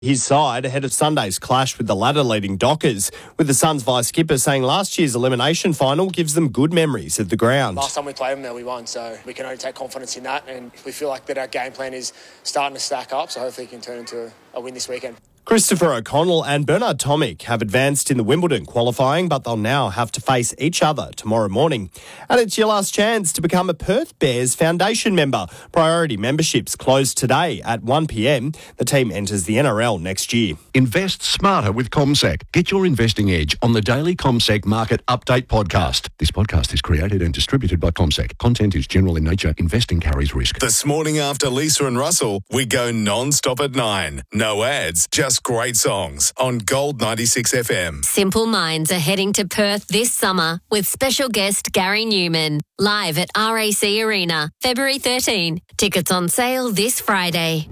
his side ahead of Sunday's clash with the ladder-leading Dockers, with the Suns vice-skipper saying last year's elimination final gives them good memories of the ground. Last time we played them there, we won, so we can only take confidence in that, and we feel like that our game plan is starting to stack up, so hopefully it can turn into a win this weekend. Christopher O'Connell and Bernard Tomic have advanced in the Wimbledon qualifying, but they'll now have to face each other tomorrow morning. And it's your last chance to become a Perth Bears Foundation member. Priority memberships close today at 1 p.m. The team enters the NRL next year. Invest smarter with CommSec. Get your investing edge on the daily CommSec Market Update podcast. This podcast is created and distributed by CommSec. Content is general in nature. Investing carries risk. This morning after Lisa and Russell, we go non-stop at 9. No ads, just great songs on Gold 96 FM. Simple Minds are heading to Perth this summer with special guest Gary Newman, live at RAC Arena, February 13. Tickets on sale this Friday.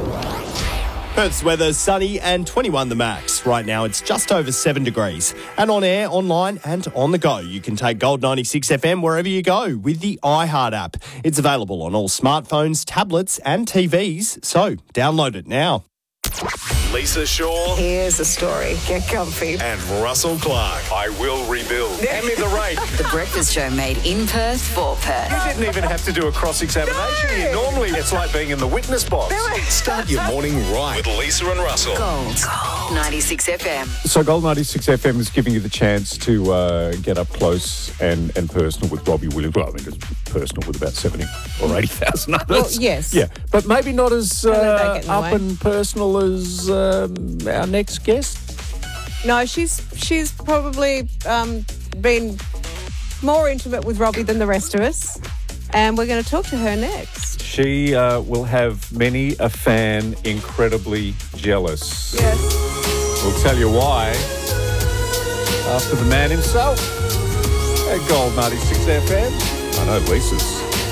Perth's weather, sunny and 21 the max. Right now it's just over 7 degrees. And on air, online and on the go, you can take Gold 96 FM wherever you go with the iHeart app. It's available on all smartphones, tablets and TVs, so download it now. Lisa Shaw. Here's the story. Get comfy. And Russell Clark. I will rebuild. Hand me the rake. The Breakfast Show made in Perth for Perth. You didn't even have to do a cross-examination here. Normally, it's like being in the witness box. Start your morning right with Lisa and Russell. Gold 96 FM. So Gold 96 FM is giving you the chance to get up close and personal with Robbie Williams. Well, I mean, it's personal with about 70 or 80,000 others. Well, yes. Yeah, but maybe not as get in the up way. and personal as our next guest. No, she's probably been more intimate with Robbie than the rest of us, and we're going to talk to her next. She will have many a fan incredibly jealous. Yes. We'll tell you why after the man himself at Gold 96 FM. I know Lisa's